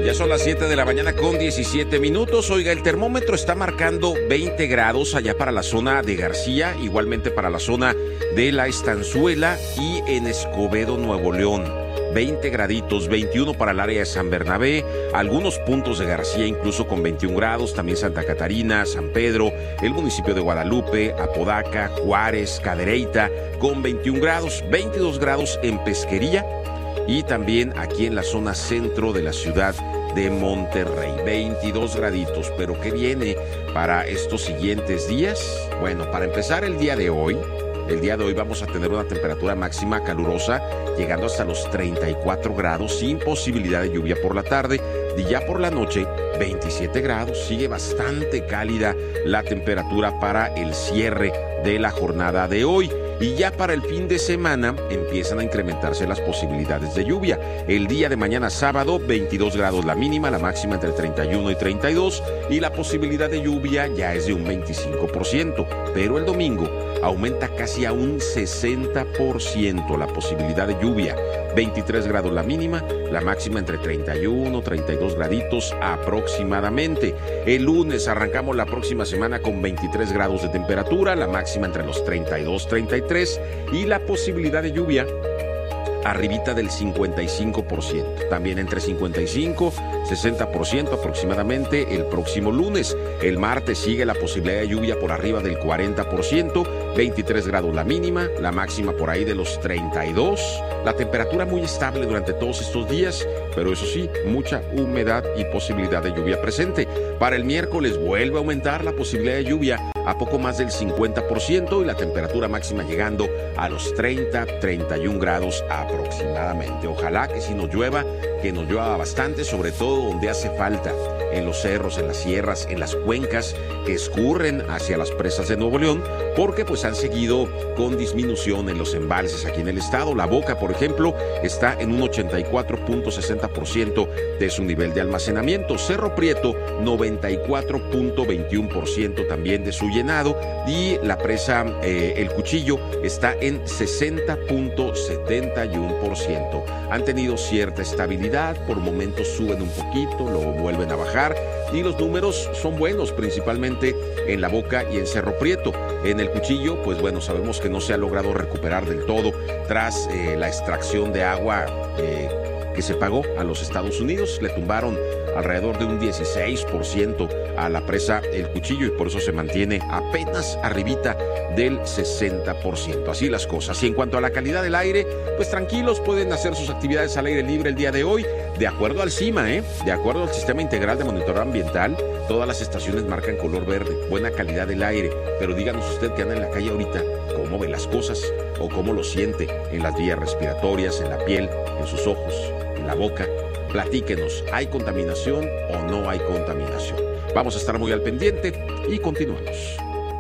Ya son las 7 de la mañana con 17 minutos. Oiga, el termómetro está marcando 20 grados allá para la zona de García, igualmente para la zona de La Estanzuela y en Escobedo, Nuevo León. 20 graditos, 21 para el área de San Bernabé, algunos puntos de García incluso con 21 grados, también Santa Catarina, San Pedro, el municipio de Guadalupe, Apodaca, Juárez, Cadereyta con 21 grados, 22 grados en Pesquería y también aquí en la zona centro de la ciudad de Monterrey, 22 graditos. ¿Pero qué viene para estos siguientes días? Bueno, para empezar el día de hoy vamos a tener una temperatura máxima calurosa llegando hasta los 34 grados sin posibilidad de lluvia por la tarde y ya por la noche 27 grados. Sigue bastante cálida la temperatura para el cierre de la jornada de hoy. Y ya para el fin de semana empiezan a incrementarse las posibilidades de lluvia. El día de mañana sábado, 22 grados la mínima, la máxima entre 31 y 32, y la posibilidad de lluvia ya es de un 25%. Pero el domingo aumenta casi a un 60% la posibilidad de lluvia. 23 grados la mínima, la máxima entre 31 y 32 graditos aproximadamente. El lunes arrancamos la próxima semana con 23 grados de temperatura, la máxima entre los 32 y 33 y la posibilidad de lluvia arribita del 55%, también entre 55 y 60% aproximadamente el próximo lunes. El martes sigue la posibilidad de lluvia por arriba del 40%, 23 grados la mínima, la máxima por ahí de los 32. La temperatura muy estable durante todos estos días, pero eso sí, mucha humedad y posibilidad de lluvia presente. Para el miércoles vuelve a aumentar la posibilidad de lluvia a poco más del 50% y la temperatura máxima llegando a los 31 grados aproximadamente. Ojalá que si nos llueva, que nos llueva bastante, sobre todo donde hace falta, en los cerros, en las sierras, en las cuencas que escurren hacia las presas de Nuevo León, porque pues han seguido con disminución en los embalses aquí en el estado. La Boca, por ejemplo, está en un 84.60% de su nivel de almacenamiento. Cerro Prieto, 94.21% también de su llenado, y la presa El Cuchillo está en 60.71%. Han tenido cierta estabilidad, por momentos suben un poquito, luego vuelven a bajar, y los números son buenos, principalmente en La Boca y en Cerro Prieto. En El Cuchillo, pues bueno, sabemos que no se ha logrado recuperar del todo tras la extracción de agua que se pagó a los Estados Unidos. Le tumbaron alrededor de un 16% a la presa El Cuchillo y por eso se mantiene apenas arribita del 60%. Así las cosas. Y en cuanto a la calidad del aire, pues tranquilos, pueden hacer sus actividades al aire libre el día de hoy, de acuerdo al CIMA, de acuerdo al Sistema Integral de Monitoreo Ambiental. Todas las estaciones marcan color verde, buena calidad del aire, pero díganos usted que anda en la calle ahorita, ¿cómo ve las cosas? ¿O cómo lo siente en las vías respiratorias, en la piel, en sus ojos, en la boca? Platíquenos, ¿hay contaminación o no hay contaminación? Vamos a estar muy al pendiente y continuamos.